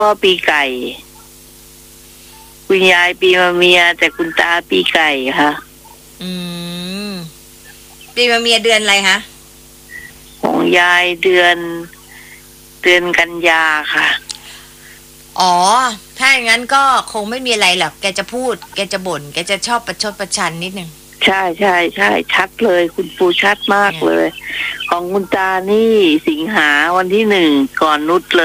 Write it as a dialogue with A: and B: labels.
A: พ่อปีไก่ คุณยายปีมะเมียแต่คุณตาปีไก่ค่ะ
B: อืมปีมะเมียเดือนอะไรคะ
A: ของยายเดือนกันยาค่ะ
B: อ๋อถ้าอย่างนั้นก็คงไม่มีอะไรหรอกแกจะพูดแกจะบ่นแกจะชอบประชดประชันนิดนึง
A: ใช่ใช่ใช่ชัดเลยคุณปูชัดมากเลย ของคุณตานี่สิงหาวันที่ 1ก่อนนุชเลย